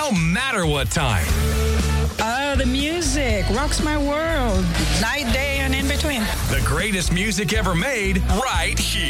no matter what time. The music rocks my world. Night, day, and in between. The greatest music ever made right here.